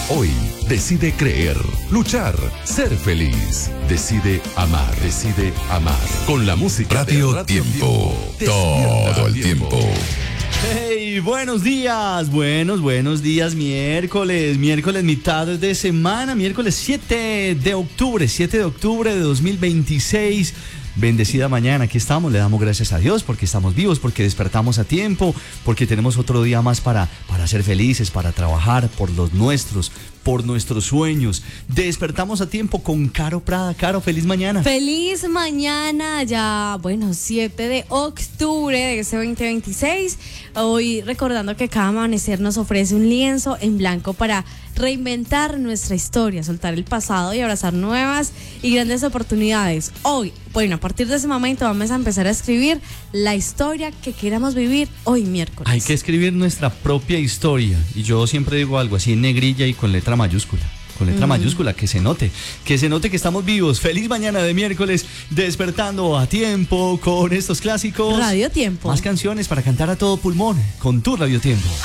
Hoy decide creer, luchar, ser feliz. Decide amar, decide amar. Con la música Radio Tiempo, todo el tiempo. Hey, buenos días, buenos días, miércoles, mitad de semana, miércoles 7 de octubre de 2026. Bendecida mañana, aquí estamos, le damos gracias a Dios porque estamos vivos, porque despertamos a tiempo, porque tenemos otro día más para ser felices, para trabajar por los nuestros, por nuestros sueños. Despertamos a tiempo con Caro Prada. Caro, feliz mañana. Feliz mañana, ya, 7 de octubre de este 2026. Hoy recordando que cada amanecer nos ofrece un lienzo en blanco para reinventar nuestra historia, soltar el pasado y abrazar nuevas y grandes oportunidades. Hoy, a partir de ese momento vamos a empezar a escribir la historia que queramos vivir hoy miércoles. Hay que escribir nuestra propia historia. Y yo siempre digo algo así en negrilla y con letra mayúscula. Con letra mayúscula, que se note que estamos vivos. Feliz mañana de miércoles, despertando a tiempo con estos clásicos. Radio Tiempo. Más canciones para cantar a todo pulmón con tu Radio Tiempo.